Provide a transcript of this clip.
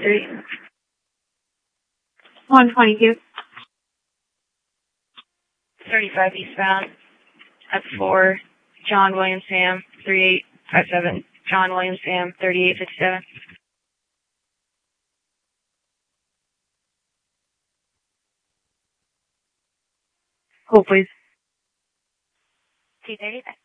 123. 122. 35 eastbound. At 4, John William Sam, 3857. John William Sam, 3857. Hold, please. 235.